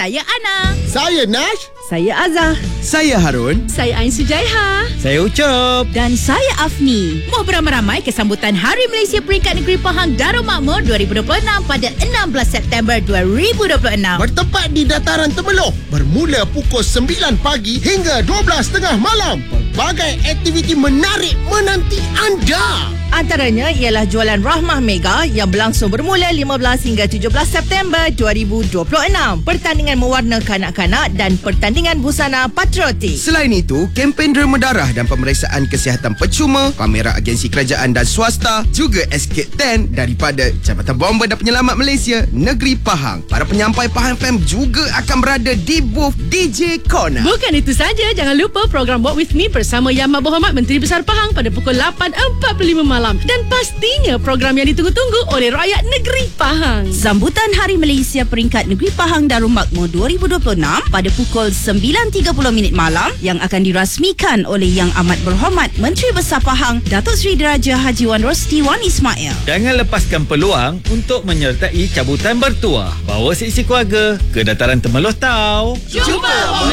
Saya Ana. Saya Nash. Saya Azah. Saya Harun. Saya Ain Sujaiha. Saya Ucap. Dan saya Afni. Mau beramai-ramai ke sambutan Hari Malaysia Peringkat Negeri Pahang Darul Makmur 2026 pada 16 September 2026. Bertempat di Dataran Temeloh. Bermula pukul 9 pagi hingga 12.30 malam. Pelbagai aktiviti menarik menanti anda. Antaranya ialah jualan Rahmah Mega yang berlangsung bermula 15 hingga 17 September 2026. Pertandingan mewarna kanak-kanak dan pertandingan busana patriotik. Selain itu, kempen derma darah dan pemeriksaan kesihatan percuma, kamera agensi kerajaan dan swasta, juga escape tent daripada Jabatan Bomba dan Penyelamat Malaysia Negeri Pahang. Para penyampai Pahang FM juga akan berada di booth DJ Corner. Bukan itu saja, jangan lupa program Walk With Me bersama Yang Berhormat Menteri Besar Pahang pada pukul 8.45 malam. Dan pastinya program yang ditunggu-tunggu oleh rakyat negeri Pahang. Sambutan Hari Malaysia Peringkat Negeri Pahang Darul Makmur 2026 pada pukul 9.30 malam yang akan dirasmikan oleh Yang Amat Berhormat Menteri Besar Pahang Datuk Seri Diraja Haji Wan Rosti Wan Ismail. Jangan lepaskan peluang untuk menyertai cabutan bertuah. Bawa seisi keluarga ke Dataran Temeloh tau. Jumpa